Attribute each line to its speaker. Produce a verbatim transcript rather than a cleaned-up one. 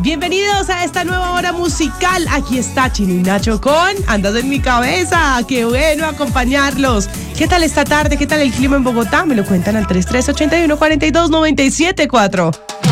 Speaker 1: Bienvenidos a esta nueva hora musical. Aquí está Chino y Nacho con Andas en mi cabeza. Qué bueno acompañarlos. ¿Qué tal esta tarde? ¿Qué tal el clima en Bogotá? Me lo cuentan al treinta y tres, ochenta y uno, cuarenta y dos, noventa y siete, cuatro.